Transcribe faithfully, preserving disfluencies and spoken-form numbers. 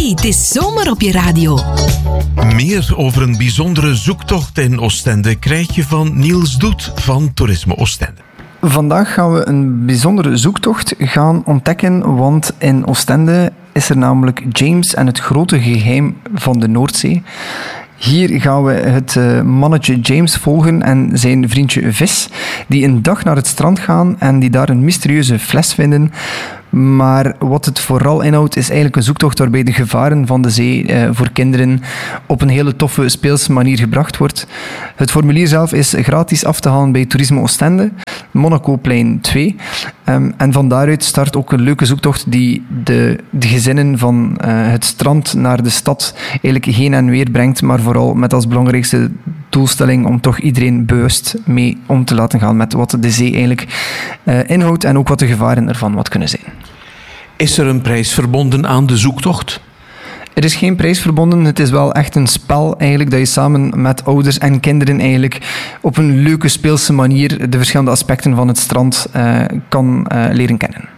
Hey, het is zomer op je radio. Meer over een bijzondere zoektocht in Oostende krijg je van Niels Doet van Toerisme Oostende. Vandaag gaan we een bijzondere zoektocht gaan ontdekken, want in Oostende is er namelijk James en het grote geheim van de Noordzee. Hier gaan we het uh, mannetje James volgen en zijn vriendje Vis, die een dag naar het strand gaan en die daar een mysterieuze fles vinden. Maar wat het vooral inhoudt is eigenlijk een zoektocht waarbij de gevaren van de zee uh, voor kinderen op een hele toffe speelse manier gebracht wordt. Het formulier zelf is gratis af te halen bij Toerisme Oostende, Monacoplein twee. Um, en van daaruit start ook een leuke zoektocht die de, de gezinnen van uh, het strand naar de stad eigenlijk heen en weer brengt, maar vooral met als belangrijkste doelstelling om toch iedereen bewust mee om te laten gaan met wat de zee eigenlijk uh, inhoudt en ook wat de gevaren ervan wat kunnen zijn. Is er een prijs verbonden aan de zoektocht? Er is geen prijs verbonden. Het is wel echt een spel eigenlijk dat je samen met ouders en kinderen eigenlijk op een leuke speelse manier de verschillende aspecten van het strand uh, kan uh, leren kennen.